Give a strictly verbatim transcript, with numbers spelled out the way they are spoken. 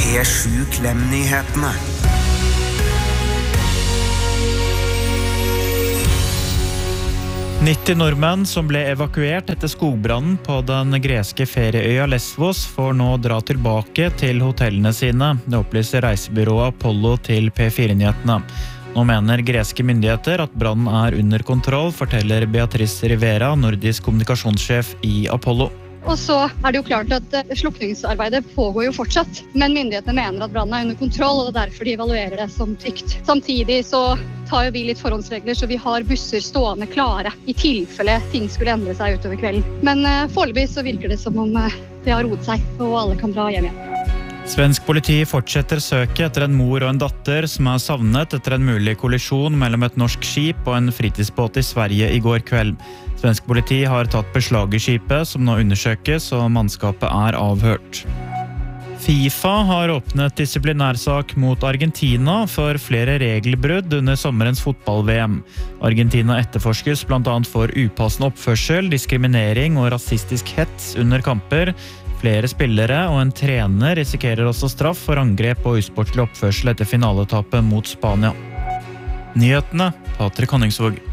P sju Klem-nyhetene. nitti nordmenn som ble evakuert etter skogbrannen på den greske ferieøya Lesvos får nå dra tilbake til hotellene sine. Det opplyser reisebyrået Apollo til P fire-nyhetene. Nå mener greske myndigheter at brannen er under kontroll, forteller Beatrice Rivera, nordisk kommunikasjonssjef i Apollo. Og så er det jo klart at slukningsarbeidet pågår jo fortsatt, men myndighetene mener at brannen er under kontroll, og det er derfor de evaluerer det som trygt. Samtidig så tar jo vi litt forhåndsregler, så vi har busser stående klare i tilfelle ting skulle endre seg utover kvelden. Men uh, foreløpig så virker det som om uh, det har roet seg, og alle kan dra hjem igjen. Svensk politi fortsetter søket etter en mor og en datter som er savnet etter en mulig kollisjon mellom et norsk skip og en fritidsbåt i Sverige i går kveld. Svensk politi har tatt beslag i skipet, som nå undersøkes, og mannskapet er avhørt. FIFA har åpnet disiplinærsak mot Argentina for flere regelbrudd under sommerens fotball-V M. Argentina etterforskes blant annet for upassende oppførsel, diskriminering og rasistisk hets under kamper. Flere spillere og en trener risikerer også straff for angrep og usportslig oppførsel etter finaletapet mot Spania. Nyhetene, Patrik Honningsvåg.